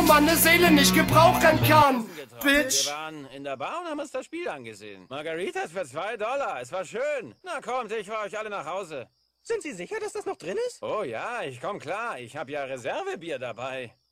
meine Seele nicht gebrauchen kann. Bitch. Wir waren in der Bar und haben uns das Spiel angesehen. Margaritas für $2. Es war schön. Na kommt, ich fahr euch alle nach Hause. Sind Sie sicher, dass das noch drin ist? Oh ja, ich komm klar. Ich habe ja Reservebier dabei.